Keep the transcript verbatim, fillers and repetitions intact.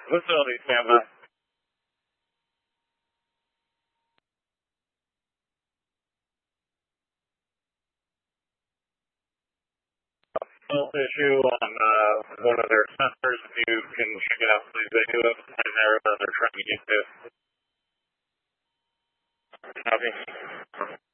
Facility standby. Health issue on uh, one of their sensors. If you can check it out, please. They do have a point there that they're trying to get to. Copy.